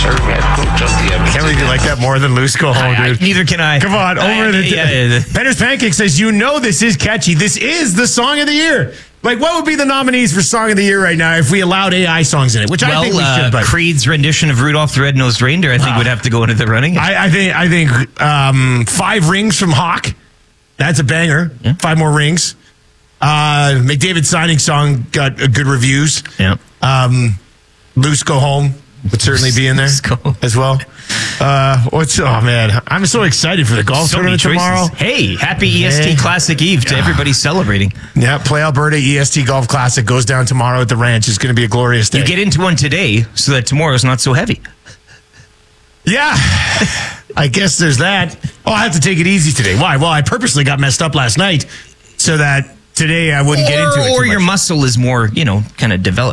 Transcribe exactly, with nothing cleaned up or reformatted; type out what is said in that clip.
serve at just the Can't believe you like that more than Loose Go Home, I, dude. I, neither can I. Come on, over I, the. yeah, yeah, yeah. Penner's Pancake says, you know this is catchy. This is the song of the year. Like, what would be the nominees for song of the year right now if we allowed A I songs in it? Which well, I think we uh, should. But Creed's rendition of Rudolph the Red-Nosed Reindeer, I think, uh, would have to go into the running. I, I think. I think um, Five Rings from Hawk. That's a banger. Yeah. Five more rings. Uh, McDavid's signing song got uh, good reviews. Yeah. Um, Loose Go Home would certainly be in there as well. Uh, what's oh man, I'm so excited for the golf so tournament tomorrow. Hey, happy E S T hey. Classic Eve to everybody celebrating. Yeah, Play Alberta E S T Golf Classic goes down tomorrow at the ranch. It's going to be a glorious day. You get into one today so that tomorrow's not so heavy. Yeah, I guess there's that. Oh, I have to take it easy today. Why? Well, I purposely got messed up last night so that today I wouldn't or, get into it. Or too your much. muscle is more, you know, kind of developed.